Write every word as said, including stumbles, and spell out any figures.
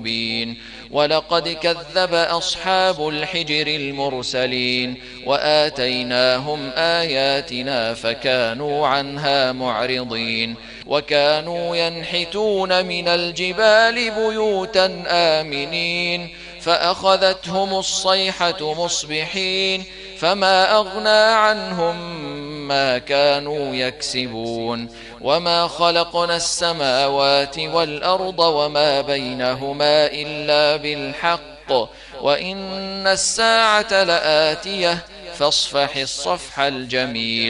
ولقد كذب أصحاب الحجر المرسلين وآتيناهم آياتنا فكانوا عنها معرضين وكانوا ينحتون من الجبال بيوتا آمنين فأخذتهم الصيحة مصبحين فما أغنى عنهم ما كانوا يكسبون وما خلقنا السماوات والأرض وما بينهما إلا بالحق وإن الساعة لآتية فاصفح الصفح الجميل